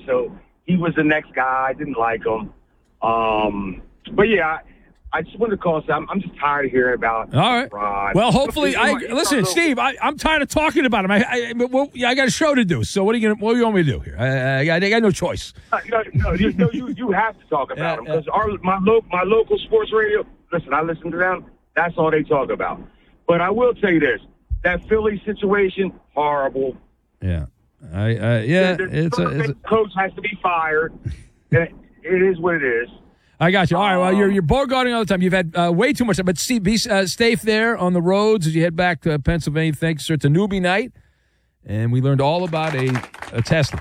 So he was the next guy. I didn't like him. But yeah, I just wanted to call. So I'm just tired of hearing about. All right. Rod. Well, hopefully, listen, Steve. I'm tired of talking about him. I got a show to do. So what do you want me to do here? I got no choice. No, you have to talk about him because my local sports radio. Listen, I listen to them. That's all they talk about. But I will tell you this: that Philly situation, horrible. Yeah. The coach has to be fired. It is what it is. I got you. All right. Well, you're Bogarting all the time. You've had way too much time. But Steve, be safe there on the roads as you head back to Pennsylvania. Thanks, sir. It's a newbie night, and we learned all about a Tesla,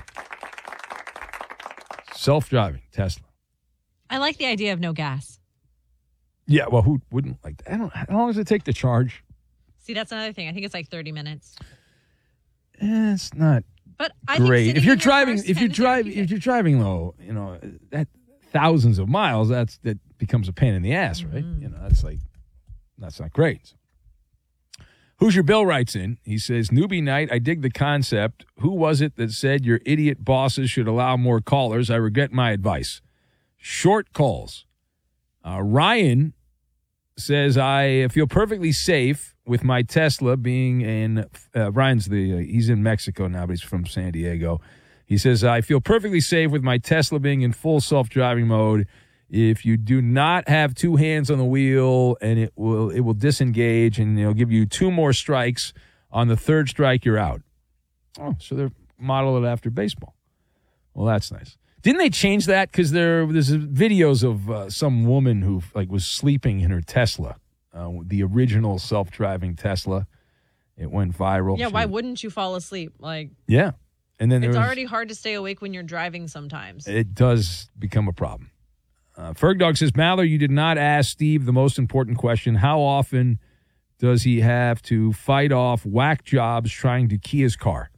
self-driving Tesla. I like the idea of no gas. Yeah. Well, who wouldn't like that? How long does it take to charge? See, that's another thing. I think it's like 30 minutes. It's not. But I great. think If you're driving low, that thousands of miles, that becomes a pain in the ass, right? That's not great. Hoosier Bill writes in. He says, "Newbie night. I dig the concept. Who was it that said your idiot bosses should allow more callers? I regret my advice. Short calls." Ryan says, "I feel perfectly safe with my Tesla being in he's in Mexico now, but he's from San Diego. He says, I feel perfectly safe with my Tesla being in full self-driving mode. If you do not have two hands on the wheel, and it will disengage, and it'll give you two more strikes. On the third strike, you're out." Oh, so they're modeled it after baseball. Well, that's nice. Didn't they change that? Because there's videos of some woman who was sleeping in her Tesla. The original self-driving Tesla. It went viral. Yeah, why wouldn't you fall asleep? Yeah. And then it's already hard to stay awake when you're driving sometimes. It does become a problem. Fergdog says, Maller, you did not ask Steve the most important question. How often does he have to fight off whack jobs trying to key his car?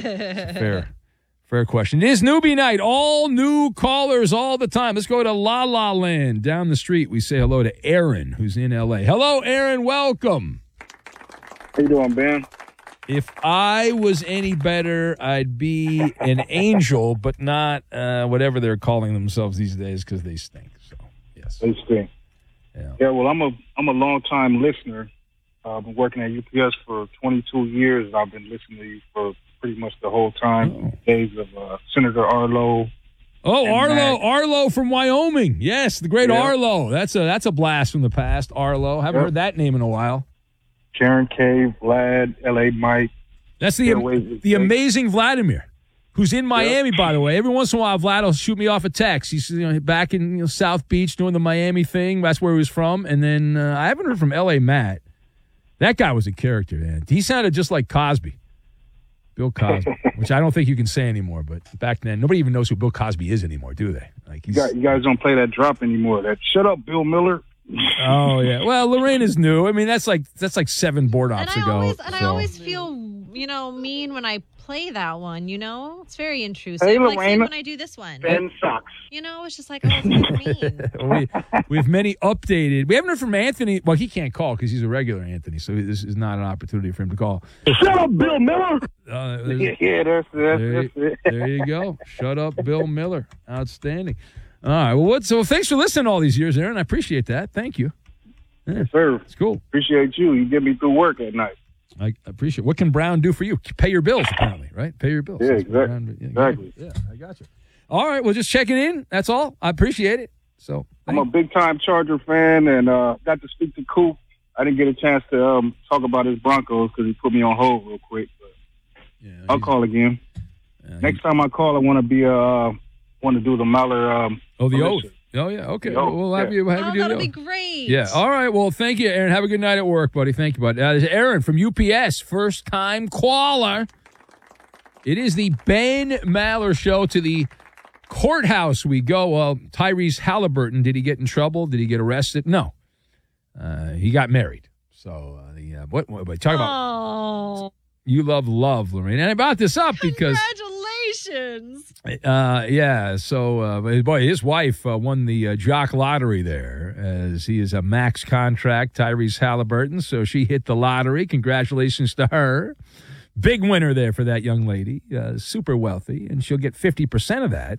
Fair question. It is newbie night. All new callers all the time. Let's go to La La Land. Down the street, we say hello to Aaron, who's in L.A. Hello, Aaron. Welcome. How you doing, Ben? If I was any better, I'd be an angel, but not whatever they're calling themselves these days because they stink. So, yes. They stink. Yeah, well, I'm a long-time listener. I've been working at UPS for 22 years. I've been listening to you for pretty much the whole time. Days of Senator Arlo. Oh, Arlo from Wyoming. Yes, the great Arlo. That's a blast from the past. Arlo. Haven't heard that name in a while. Karen K, Vlad, L.A. Mike. That's the amazing Vladimir, who's in Miami, by the way. Every once in a while, Vlad will shoot me off a text. He's back in South Beach doing the Miami thing. That's where he was from. And then I haven't heard from L.A. Matt. That guy was a character, man. He sounded just like Cosby. Bill Cosby, which I don't think you can say anymore, but back then, nobody even knows who Bill Cosby is anymore, do they? You guys don't play that drop anymore. That "Shut Up, Bill Miller." Oh yeah. Well, Lorraine is new. I mean, that's like 7 board ops ago. I always feel mean when I play that one. It's very intrusive. Hey, Lorraine. When I do this one, Ben sucks. It's just like, oh, it's mean. we have many updated. We haven't heard from Anthony. Well, he can't call because he's a regular Anthony, so this is not an opportunity for him to call. Shut up, Bill Miller. That's it. There you go. Shut up, Bill Miller. Outstanding. All right. Well, so thanks for listening all these years, Aaron. I appreciate that. Thank you. Yeah, yes, sir. It's cool. Appreciate you. You get me through work at night. I appreciate it. What can Brown do for you? Pay your bills, apparently, right? Pay your bills. Yeah, exactly. Exactly. Yeah, I got you. All right. Well, just checking in. That's all. I appreciate it. So I'm a big-time Charger fan, and got to speak to Coop. I didn't get a chance to talk about his Broncos because he put me on hold real quick. But I'll call again. Next time I call, I want to do the Maller. The oath. Oh, yeah. Okay. We'll have you do that'll be great. Yeah. All right. Well, thank you, Aaron. Have a good night at work, buddy. Thank you, buddy. Aaron from UPS, first-time caller. It is the Ben Maller Show. To the courthouse we go. Well, Tyrese Halliburton, did he get in trouble? Did he get arrested? No. He got married. So, talk about... You love, Lorraine. And I brought this up because... Congratulations. So, his wife won the jock lottery there, as he is a max contract, Tyrese Halliburton. So she hit the lottery. Congratulations to her. Big winner there for that young lady. Super wealthy. And she'll get 50% of that.